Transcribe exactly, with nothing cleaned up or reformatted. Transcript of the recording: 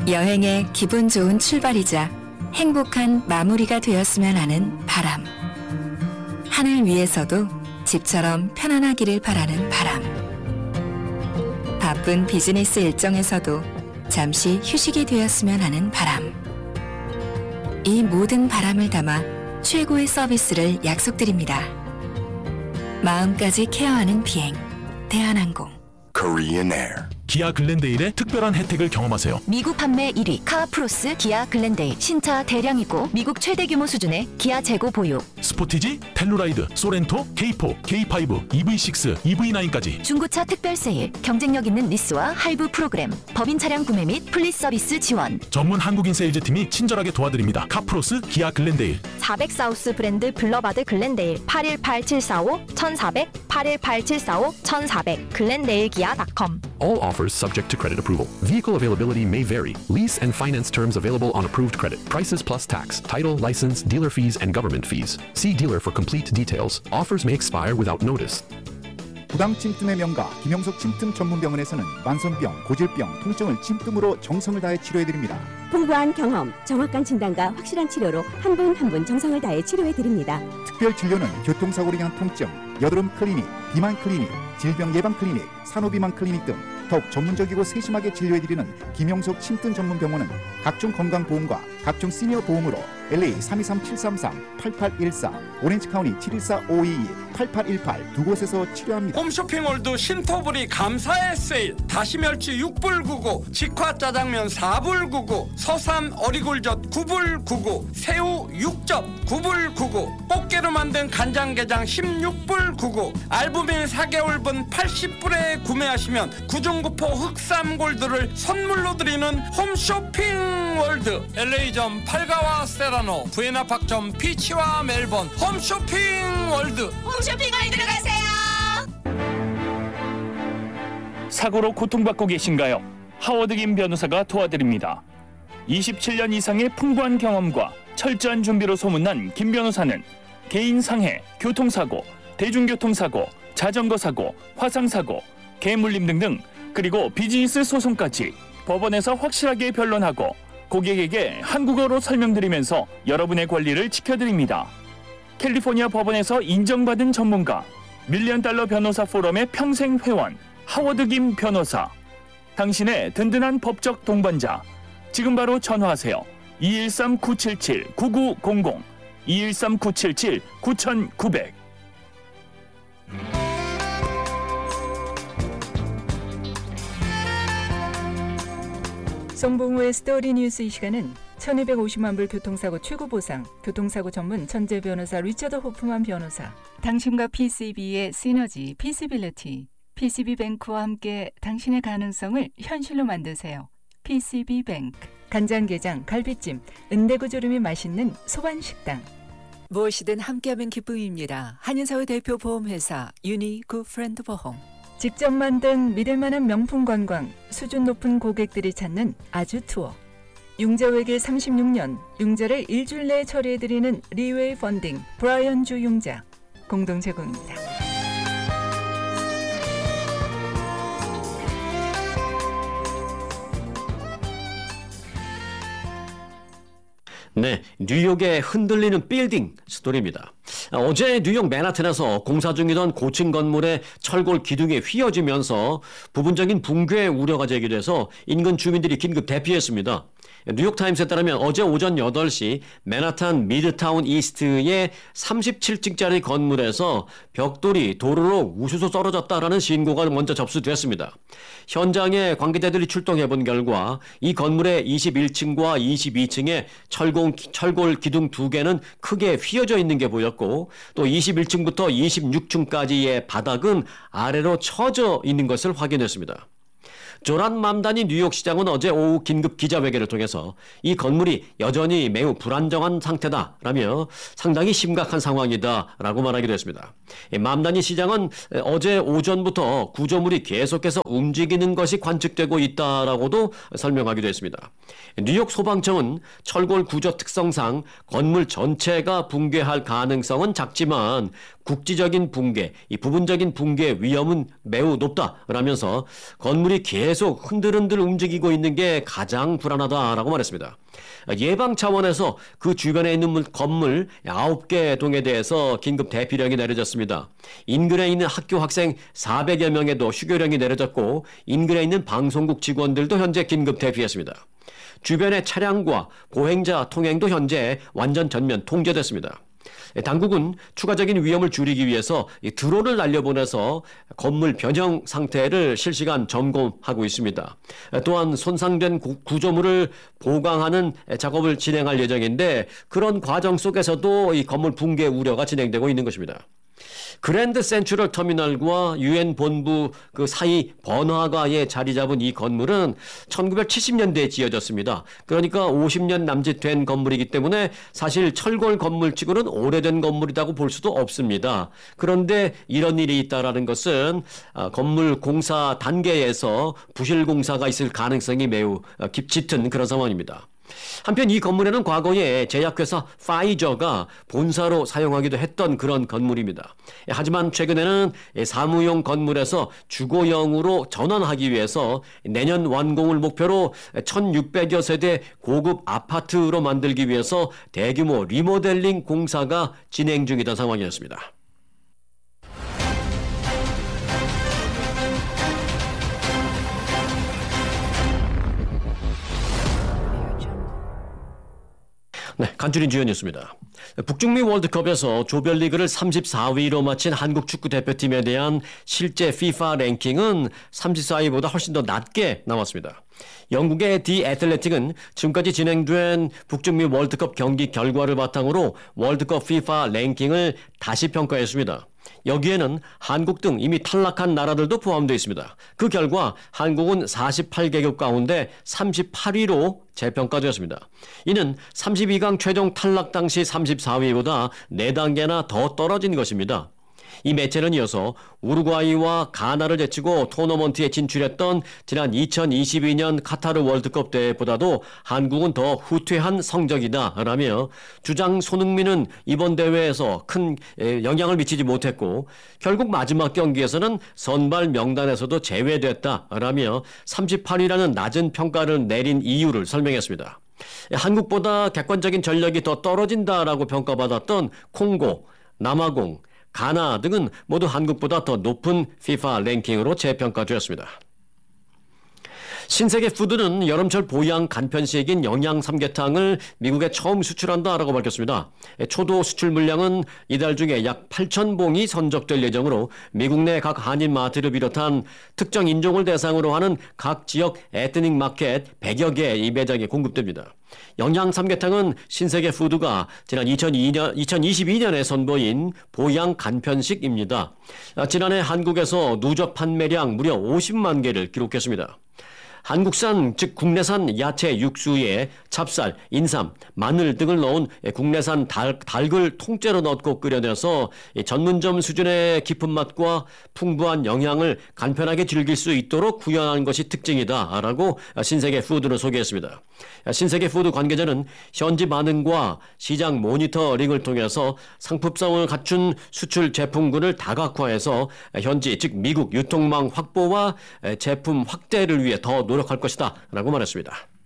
여행의 기분 좋은 출발이자 행복한 마무리가 되었으면 하는 바람. 하늘 위에서도 집처럼 편안하기를 바라는 바람. 바쁜 비즈니스 일정에서도 잠시 휴식이 되었으면 하는 바람. 이 모든 바람을 담아 최고의 서비스를 약속드립니다. 마음까지 케어하는 비행, 대한항공. Korean Air. 기아 글렌데일의 특별한 혜택을 경험하세요. 미국 판매 일 위 카프로스 기아 글렌데일. 신차 대량이고 미국 최대 규모 수준의 기아 재고 보유. 스포티지, 텔루라이드, 소렌토, 케이포, 케이파이브, 이브이식스, 이브이나인까지 중고차 특별 세일, 경쟁력 있는 리스와 할부 프로그램, 법인 차량 구매 및 플릿 서비스 지원. 전문 한국인 세일즈팀이 친절하게 도와드립니다. 카프로스 기아 글렌데일. 사백 사우스 브랜드 블러바드 글렌데일. 팔일팔 칠사오 천사백 팔일팔 칠사오 천사백 글렌데일 기아 닷컴. All offers subject to credit approval. Vehicle availability may vary. Lease and finance terms available on approved credit. Prices plus tax, title, license, dealer fees, and government fees. See dealer for complete details. Offers may expire without notice. 부당 침뜸의 명가 김영석 침뜸 전문병원에서는 만성병, 고질병, 통증을 침뜸으로 정성을 다해 치료해드립니다. 풍부한 경험, 정확한 진단과 확실한 치료로 한 분 한 분 정성을 다해 치료해드립니다. 특별 진료는 교통사고로 인한 통증, 여드름 클리닉, 비만 클리닉, 질병 예방 클리닉, 산후비만 클리닉 등 더욱 전문적이고 세심하게 진료해드리는 김영석 침뜸 전문병원은 각종 건강보험과 각종 시니어 보험으로 엘에이 삼이삼 칠삼삼 팔팔일사, 오렌지카운티 칠일사 오이이 팔팔일팔 두 곳에서 치료합니다. 홈쇼핑몰도 신토불이 감사의 세일. 다시멸치 육 불 구십구, 직화짜장면 사 불 구십구, 서산 어리굴젓 구 불 구십구, 새우 육 접 구 불 구십구, 꽃게로 만든 간장게장 십육 불 구십구, 알부민 사 개월분 팔십 불에 구매하시면 구중구포 흑삼골드를 선물로 드리는 홈쇼핑월드. 엘에이점 팔가와 세라노, 부에나팍점 피치와 멜번. 홈쇼핑월드. 홈쇼핑월드로 가세요. 사고로 고통받고 계신가요? 하워드 김 변호사가 도와드립니다. 이십칠 년 이상의 풍부한 경험과 철저한 준비로 소문난 김 변호사는 개인 상해, 교통사고, 대중교통사고, 자전거 사고, 화상사고, 개물림 등등, 그리고 비즈니스 소송까지 법원에서 확실하게 변론하고 고객에게 한국어로 설명드리면서 여러분의 권리를 지켜드립니다. 캘리포니아 법원에서 인정받은 전문가, 밀리언 달러 변호사 포럼의 평생 회원, 하워드 김 변호사. 당신의 든든한 법적 동반자. 지금 바로 전화하세요. 이일삼 구칠칠 구구공공, 이일삼 구칠칠 구구공공. 송봉우의 스토리 뉴스. 이 시간은 천이백오십만 불 교통사고 최고보상, 교통사고 전문 천재 변호사 리처드 호프만 변호사, 당신과 피씨비의 시너지, 피시빌리티, 피씨비뱅크와 함께 당신의 가능성을 현실로 만드세요. 피씨비뱅크. 간장게장, 갈비찜, 은대구조림이 맛있는 소반식당. 무엇이든 함께하면 기쁨입니다. 한인사회 대표 보험회사 유니 굿프렌드 보험. 직접 만든 믿을만한 명품 관광, 수준 높은 고객들이 찾는 아주 투어. 융자외길 삼십육 년, 융자를 일주일 내에 처리해드리는 리웨이 펀딩, 브라이언 주 융자. 공동 제공입니다. 네, 뉴욕의 흔들리는 빌딩 스토리입니다. 어제 뉴욕 맨하탄에서 공사 중이던 고층 건물의 철골 기둥이 휘어지면서 부분적인 붕괴 우려가 제기돼서 인근 주민들이 긴급 대피했습니다. 뉴욕타임스에 따르면 어제 오전 여덟 시 맨하탄 미드타운 이스트의 삼십칠 층짜리 건물에서 벽돌이 도로로 우수수 떨어졌다라는 신고가 먼저 접수됐습니다. 현장에 관계자들이 출동해본 결과 이 건물의 이십일 층과 이십이 층에 철공, 철골 기둥 두 개는 크게 휘어져 있는 게 보였고, 또 이십일 층부터 이십육 층까지의 바닥은 아래로 처져 있는 것을 확인했습니다. 조란 맘다니 뉴욕시장은 어제 오후 긴급 기자회견을 통해서 이 건물이 여전히 매우 불안정한 상태다라며 상당히 심각한 상황이다라고 말하기도 했습니다. 맘다니 시장은 어제 오전부터 구조물이 계속해서 움직이는 것이 관측되고 있다라고도 설명하기도 했습니다. 뉴욕 소방청은 철골 구조 특성상 건물 전체가 붕괴할 가능성은 작지만 국지적인 붕괴, 이 부분적인 붕괴 위험은 매우 높다라면서 건물이 계속 계속 흔들흔들 움직이고 있는 게 가장 불안하다라고 말했습니다. 예방 차원에서 그 주변에 있는 건물 아홉 개 동에 대해서 긴급 대피령이 내려졌습니다. 인근에 있는 학교 학생 사백여 명에도 휴교령이 내려졌고 인근에 있는 방송국 직원들도 현재 긴급 대피했습니다. 주변의 차량과 보행자 통행도 현재 완전 전면 통제됐습니다. 당국은 추가적인 위험을 줄이기 위해서 드론을 날려보내서 건물 변형 상태를 실시간 점검하고 있습니다. 또한 손상된 구조물을 보강하는 작업을 진행할 예정인데 그런 과정 속에서도 이 건물 붕괴 우려가 진행되고 있는 것입니다. 그랜드 센트럴 터미널과 유엔 본부 그 사이 번화가에 자리 잡은 이 건물은 천구백칠십 년대에 지어졌습니다. 그러니까 오십 년 남짓 된 건물이기 때문에 사실 철골 건물치고는 오래된 건물이라고 볼 수도 없습니다. 그런데 이런 일이 있다라는 것은 건물 공사 단계에서 부실 공사가 있을 가능성이 매우 짙은 그런 상황입니다. 한편 이 건물에는 과거에 제약회사 파이저가 본사로 사용하기도 했던 그런 건물입니다. 하지만 최근에는 사무용 건물에서 주거용으로 전환하기 위해서 내년 완공을 목표로 천육백여 세대 고급 아파트로 만들기 위해서 대규모 리모델링 공사가 진행 중이던 상황이었습니다. 네, 간추린 주요 뉴스입니다. 북중미 월드컵에서 조별리그를 삼십사 위로 마친 한국 축구 대표팀에 대한 실제 피파 랭킹은 삼십사 위보다 훨씬 더 낮게 나왔습니다. 영국의 디 애틀레틱은 지금까지 진행된 북중미 월드컵 경기 결과를 바탕으로 월드컵 피파 랭킹을 다시 평가했습니다. 여기에는 한국 등 이미 탈락한 나라들도 포함되어 있습니다. 그 결과 한국은 사십팔 개국 가운데 삼십팔 위로 재평가되었습니다. 이는 삼십이 강 최종 탈락 당시 삼십사 위보다 네 단계나 더 떨어진 것입니다. 이 매체는 이어서 우루과이와 가나를 제치고 토너먼트에 진출했던 지난 이천이십이 년 카타르 월드컵 대회보다도 한국은 더 후퇴한 성적이다 라며 주장 손흥민은 이번 대회에서 큰 영향을 미치지 못했고 결국 마지막 경기에서는 선발 명단에서도 제외됐다 라며 삼십팔 위라는 낮은 평가를 내린 이유를 설명했습니다. 한국보다 객관적인 전력이 더 떨어진다라고 평가받았던 콩고, 남아공, 가나 등은 모두 한국보다 더 높은 피파 랭킹으로 재평가되었습니다. 신세계 푸드는 여름철 보양 간편식인 영양 삼계탕을 미국에 처음 수출한다라고 밝혔습니다. 초도 수출 물량은 이달 중에 약 팔천 봉이 선적될 예정으로 미국 내 각 한인마트를 비롯한 특정 인종을 대상으로 하는 각 지역 에트닉 마켓 백여 개의 매장에 공급됩니다. 영양 삼계탕은 신세계 푸드가 지난 이천이 년, 이천이십이 년에 선보인 보양 간편식입니다. 지난해 한국에서 누적 판매량 무려 오십만 개를 기록했습니다. 한국산, 즉 국내산 야채 육수에 찹쌀, 인삼, 마늘 등을 넣은 국내산 달, 닭을 통째로 넣고 끓여내서 전문점 수준의 깊은 맛과 풍부한 영양을 간편하게 즐길 수 있도록 구현한 것이 특징이다라고 신세계 푸드를 소개했습니다. 신세계 푸드 관계자는 현지 반응과 시장 모니터링을 통해서 상품성을 갖춘 수출 제품군을 다각화해서 현지, 즉 미국 유통망 확보와 제품 확대를 위해 더 노력할 것이다 라고 말했습니다.